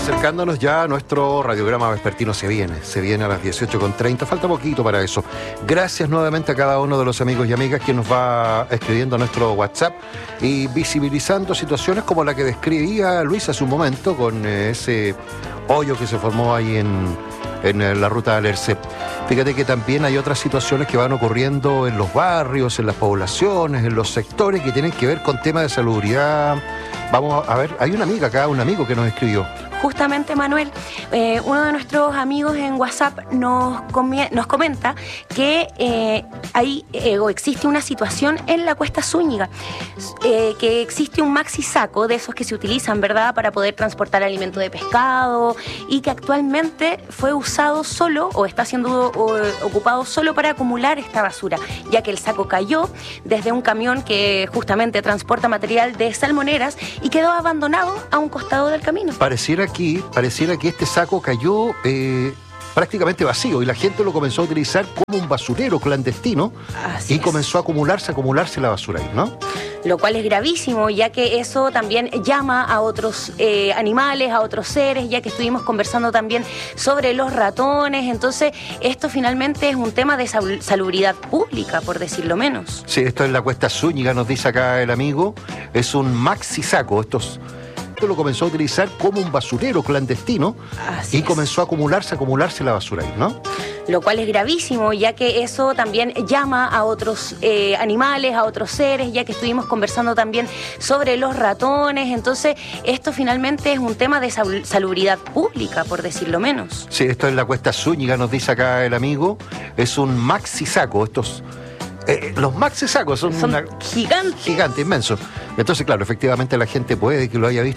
acercándonos ya a nuestro radiograma vespertino. Se viene a las 18:30, falta poquito para eso. Gracias nuevamente a cada uno de los amigos y amigas que nos va escribiendo a nuestro WhatsApp y visibilizando situaciones como la que describía Luis hace un momento con ese hoyo que se formó ahí en la ruta de Alerce. Fíjate que también hay otras situaciones que van ocurriendo en los barrios, en las poblaciones, en los sectores que tienen que ver con temas de salubridad. Vamos a ver, hay una amiga acá, un amigo que nos escribió. Justamente, Manuel, uno de nuestros amigos en WhatsApp nos comenta que existe una situación en la Cuesta Zúñiga, que existe un maxi saco de esos que se utilizan, ¿verdad?, para poder transportar alimento de pescado y que actualmente fue usado solo o está siendo ocupado solo para acumular esta basura, ya que el saco cayó desde un camión que justamente transporta material de salmoneras y quedó abandonado a un costado del camino. Pareciera que este saco cayó prácticamente vacío y la gente lo comenzó a utilizar como un basurero clandestino. Así es. Comenzó a acumularse la basura ahí, ¿no? Lo cual es gravísimo, ya que eso también llama a otros animales, a otros seres, ya que estuvimos conversando también sobre los ratones. Entonces, esto finalmente es un tema de salubridad pública, por decirlo menos. Sí, esto es la Cuesta Zúñiga, nos dice acá el amigo. Es un maxi saco, lo comenzó a utilizar como un basurero clandestino. Así y comenzó a acumularse la basura ahí, ¿no? Lo cual es gravísimo, ya que eso también llama a otros animales, a otros seres, ya que estuvimos conversando también sobre los ratones. Entonces, esto finalmente es un tema de salubridad pública, por decirlo menos. Sí, esto es la Cuesta Zúñiga, nos dice acá el amigo. Es un maxi saco, los maxi sacos son gigantes, inmensos. Entonces, claro, efectivamente la gente puede que lo haya visto